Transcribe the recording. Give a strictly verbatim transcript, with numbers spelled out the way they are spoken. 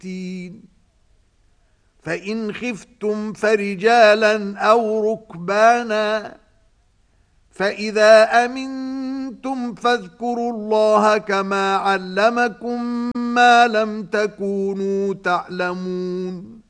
ستين فإن خفتم فرجالا أو ركبانا فإذا أمنتم فاذكروا الله كما علمكم ما لم تكونوا تعلمون